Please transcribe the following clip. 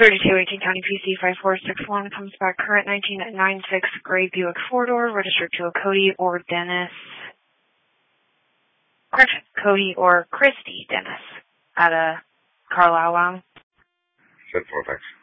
3218 County PC 5461 comes back current 1996 gray Buick 4-door, registered to a Cody or Dennis. Correction, Cody or Christy Dennis at a Carlisle. 10-4, thanks.